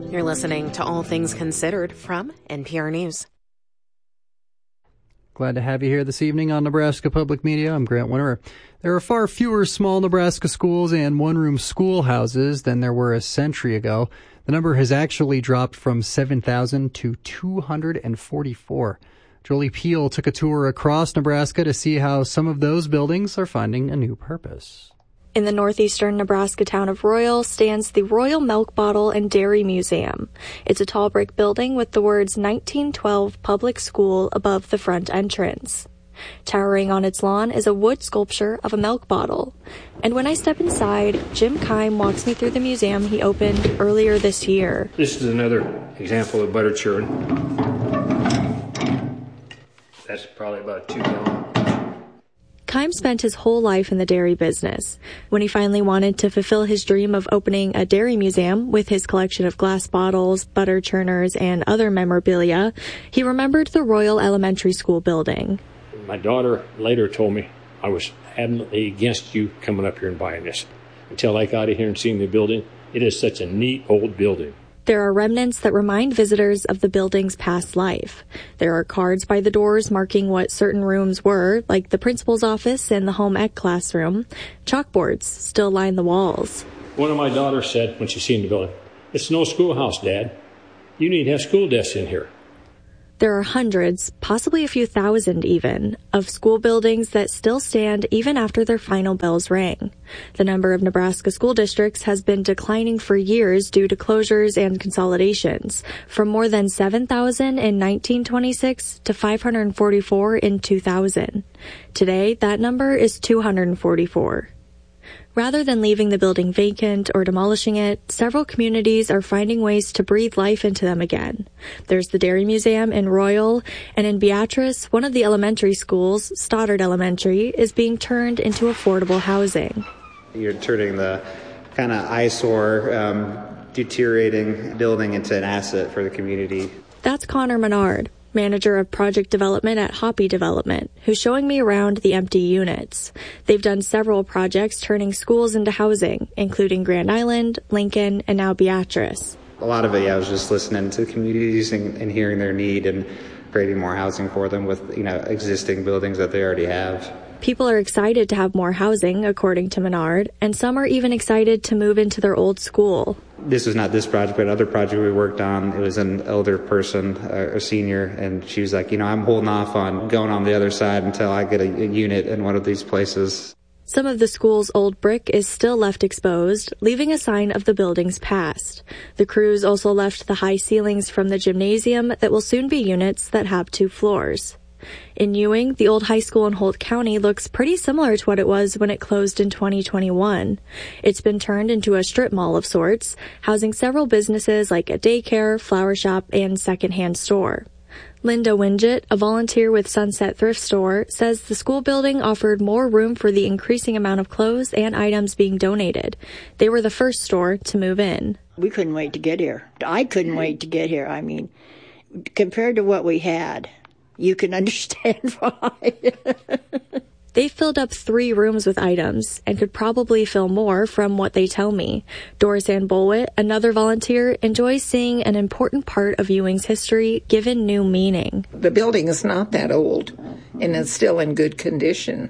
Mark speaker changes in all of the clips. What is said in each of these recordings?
Speaker 1: You're listening to All Things Considered from NPR News.
Speaker 2: Glad to have you here this evening on Nebraska Public Media. I'm Grant Winterer. There are far fewer small Nebraska schools and one-room schoolhouses than there were a century ago. The number has actually dropped from 7,000 to 244. Jolie Peel took a tour across Nebraska to see how some of those buildings are finding a new purpose.
Speaker 3: In the northeastern Nebraska town of Royal stands the Royal Milk Bottle and Dairy Museum. It's a tall brick building with the words 1912 Public School above the front entrance. Towering on its lawn is a wood sculpture of a milk bottle. And when I step inside, Jim Keim walks me through the museum he opened earlier this year.
Speaker 4: This is another example of butter churn. That's probably about 2 gallons.
Speaker 3: Keim spent his whole life in the dairy business. When he finally wanted to fulfill his dream of opening a dairy museum with his collection of glass bottles, butter churners, and other memorabilia, he remembered the Royal Elementary School building.
Speaker 4: My daughter later told me I was adamantly against you coming up here and buying this. Until I got in here and seen the building, it is such a neat old building.
Speaker 3: There are remnants that remind visitors of the building's past life. There are cards by the doors marking what certain rooms were, like the principal's office and the home ec classroom. Chalkboards still line the walls.
Speaker 4: One of my daughters said when she seen the building, "It's no schoolhouse, Dad. You need to have school desks in here."
Speaker 3: There are hundreds, possibly a few thousand even, of school buildings that still stand even after their final bells rang. The number of Nebraska school districts has been declining for years due to closures and consolidations, from more than 7,000 in 1926 to 544 in 2000. Today, that number is 244. Rather than leaving the building vacant or demolishing it, several communities are finding ways to breathe life into them again. There's the Dairy Museum in Royal, and in Beatrice, one of the elementary schools, Stoddard Elementary, is being turned into affordable housing.
Speaker 5: You're turning the kind of eyesore, deteriorating building into an asset for the community.
Speaker 3: That's Connor Menard, manager of project development at Hoppy Development, who's showing me around the empty units. They've done several projects turning schools into housing, including Grand Island, Lincoln, and now Beatrice.
Speaker 5: A lot of it, I was just listening to communities and hearing their need and creating more housing for them with, existing buildings that they already have.
Speaker 3: People are excited to have more housing, according to Menard, and some are even excited to move into their old school.
Speaker 5: This was not this project, but another project we worked on. It was an elder person, a senior, and she was like, I'm holding off on going on the other side until I get a unit in one of these places.
Speaker 3: Some of the school's old brick is still left exposed, leaving a sign of the building's past. The crews also left the high ceilings from the gymnasium that will soon be units that have 2 floors. In Ewing, the old high school in Holt County looks pretty similar to what it was when it closed in 2021. It's been turned into a strip mall of sorts, housing several businesses like a daycare, flower shop, and secondhand store. Linda Winget, a volunteer with Sunset Thrift Store, says the school building offered more room for the increasing amount of clothes and items being donated. They were the first store to move in.
Speaker 6: We couldn't wait to get here. I couldn't wait to get here. Compared to what we had, you can understand why.
Speaker 3: They filled up 3 rooms with items and could probably fill more from what they tell me. Doris Ann Bolwit, another volunteer, enjoys seeing an important part of Ewing's history given new meaning.
Speaker 7: The building is not that old, and it's still in good condition.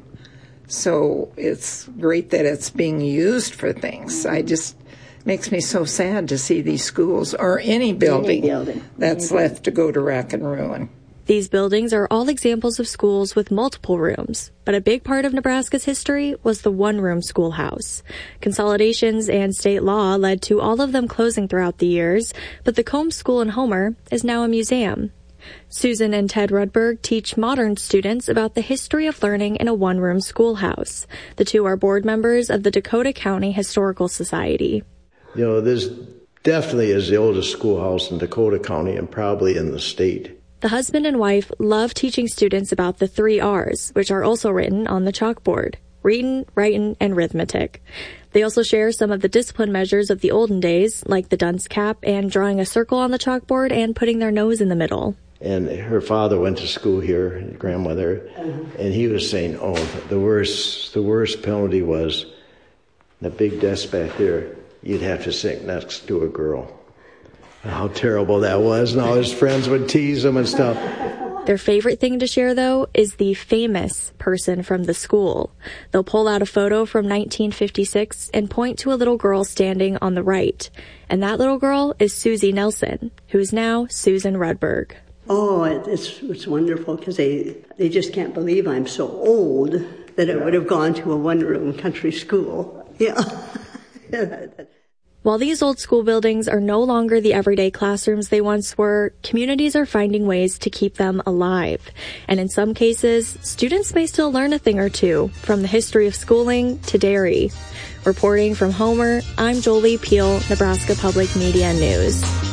Speaker 7: So it's great that it's being used for things. Makes me so sad to see these schools, or any building that's left to go to rack and ruin.
Speaker 3: These buildings are all examples of schools with multiple rooms, but a big part of Nebraska's history was the one-room schoolhouse. Consolidations and state law led to all of them closing throughout the years, but the Combs School in Homer is now a museum. Susan and Ted Rudberg teach modern students about the history of learning in a one-room schoolhouse. The two are board members of the Dakota County Historical Society.
Speaker 8: This definitely is the oldest schoolhouse in Dakota County and probably in the state.
Speaker 3: The husband and wife love teaching students about the 3 R's, which are also written on the chalkboard: readin', writin', and arithmetic. They also share some of the discipline measures of the olden days, like the dunce cap and drawing a circle on the chalkboard and putting their nose in the middle.
Speaker 8: And her father went to school here, grandmother, and he was saying, the worst penalty was the big desk back there. You'd have to sit next to a girl. how terrible that was, and all his friends would tease him and stuff.
Speaker 3: Their favorite thing to share, though, is the famous person from the school. They'll pull out a photo from 1956 and point to a little girl standing on the right. And that little girl is Susie Nelson, who is now Susan Rudberg.
Speaker 9: Oh, it's wonderful because they just can't believe I'm so old that I would have gone to a one-room country school. Yeah.
Speaker 3: While these old school buildings are no longer the everyday classrooms they once were, communities are finding ways to keep them alive. And in some cases, students may still learn a thing or two, from the history of schooling to dairy. Reporting from Homer, I'm Jolie Peel, Nebraska Public Media News.